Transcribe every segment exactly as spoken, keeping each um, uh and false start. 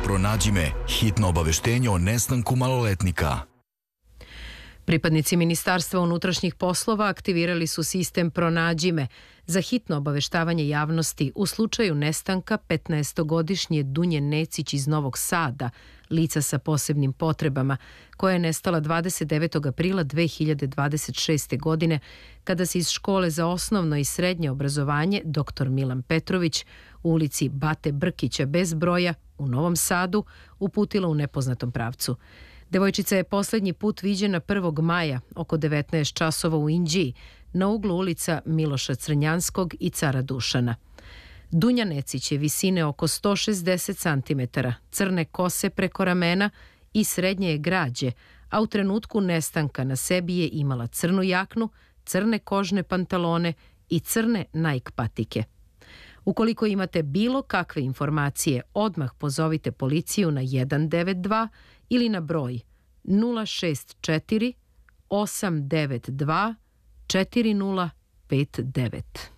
Pronađi me, hitno obaveštenje o nestanku maloletnika. Pripadnici Ministarstva unutrašnjih poslova aktivirali su sistem Pronađi me za hitno obaveštavanje javnosti u slučaju nestanka petnaestogodišnje Dunje Necić iz Novog Sada, lica sa posebnim potrebama, koja je nestala dvadeset devetog aprila dve hiljade dvadeset šeste. godine kada se iz škole za osnovno i srednje obrazovanje doktor Milan Petrović u ulici Bate Brkića bez broja u Novom Sadu uputila u nepoznatom pravcu. Devojčica je poslednji put viđena prvog maja oko devetnaest časova u Inđiji na uglu ulica Miloša Crnjanskog i Cara Dušana. Dunja Necić je visine oko sto šezdeset centimetara, crne kose preko ramena i srednje je građe, a u trenutku nestanka na sebi je imala crnu jaknu, crne kožne pantalone i crne Nike patike. Ukoliko imate bilo kakve informacije, odmah pozovite policiju na jedan devet dva ili na broj nula šest četiri osam devet dva četiri nula pet devet.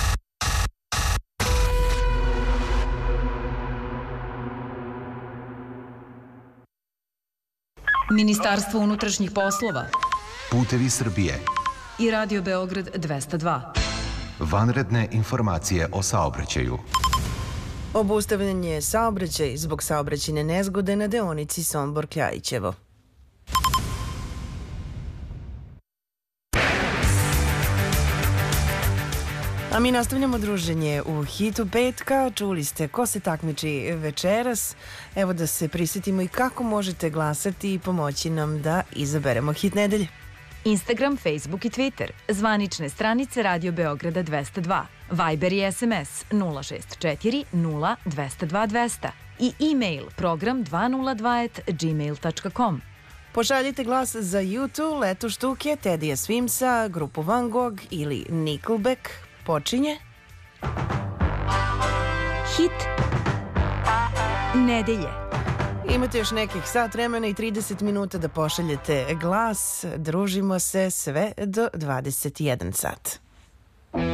Ministarstvo unutrašnjih poslova, Putevi Srbije i Radio Beograd dvesta dva. Vanredne informacije o saobraćaju. Obustavljen je saobraćaj zbog saobraćajne nezgode na deonici Sombor-Kljajićevo. A mi nastavljamo druženje u hitu petka. Čuli ste ko se takmiči večeras. Evo da se prisjetimo i kako možete glasati i pomoći nam da izaberemo hit nedelje. Instagram, Facebook i Twitter, zvanične stranice Radio Beograda dvesta dva, Viber i S M S nula šest četiri nula dvesta dva dvesta i e-mail program dvesta dva at gmail tačka com. Pošaljite glas za U dva, Leto štuke, Tedija Swimsa, grupu Van Gogh ili Nickelback. Počinje Hit nedelje. Imate još nekih sat vremena i trideset minuta da pošaljete glas. Družimo se sve do dvadeset jedan sat.